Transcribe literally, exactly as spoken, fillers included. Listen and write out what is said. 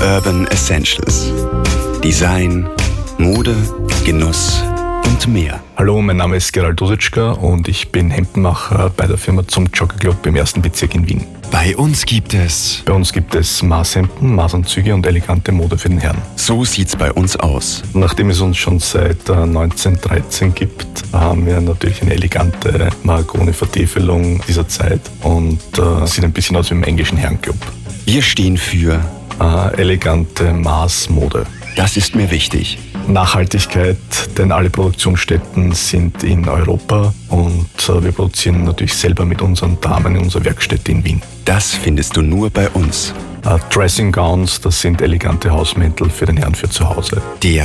Urban Essentials. Design, Mode, Genuss und mehr. Hallo, mein Name ist Gerald Dositschka und ich bin Hemdenmacher bei der Firma zum Jogger Club im ersten Bezirk in Wien. Bei uns gibt es... Bei uns gibt es Maßhemden, Maßanzüge und elegante Mode für den Herrn. So sieht's bei uns aus. Nachdem es uns schon seit neunzehnhundertdreizehn gibt, haben wir natürlich eine elegante Mahagoni-Vertäfelung dieser Zeit und äh, sieht ein bisschen aus wie im englischen Herrenclub. Wir stehen für... Äh, elegante Maßmode. Das ist mir wichtig. Nachhaltigkeit, denn alle Produktionsstätten sind in Europa und äh, wir produzieren natürlich selber mit unseren Damen in unserer Werkstätte in Wien. Das findest du nur bei uns. Äh, Dressing Gowns, das sind elegante Hausmäntel für den Herrn für zu Hause. Der